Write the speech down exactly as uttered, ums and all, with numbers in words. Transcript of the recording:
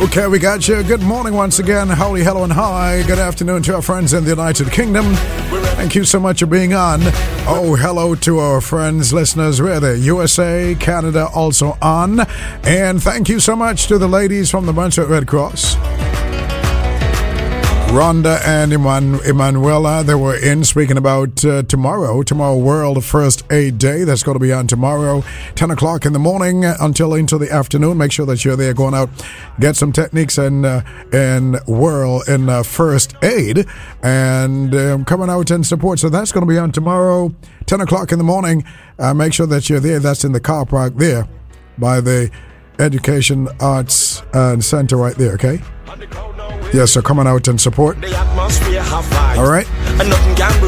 Okay, we got you. Good morning once again. Howdy, hello, and hi. Good afternoon to our friends in the United Kingdom. Thank you so much for being on. Oh, hello to our friends, listeners, where the U S A, Canada also on. And thank you so much to the ladies from the Brunswick Red Cross. Rhonda and Eman- Emanuela, they were in speaking about uh, tomorrow, tomorrow World First Aid Day. That's going to be on tomorrow, ten o'clock in the morning until into the afternoon. Make sure that you're there going out, get some techniques and uh, and world in uh, first aid and um, coming out and support. So that's going to be on tomorrow, ten o'clock in the morning. Uh, make sure that you're there. That's in the car park there by the Education Arts and Center right there, okay? Yes, so coming out and support. All right.